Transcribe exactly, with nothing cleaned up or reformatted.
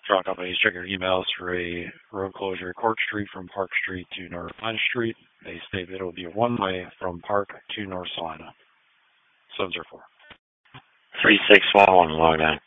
Truck companies, check your emails for a road closure at Court Street from Park Street to North Line Street. They state that it will be a one-way from Park to North Salina. seven zero four. three six one one, log on.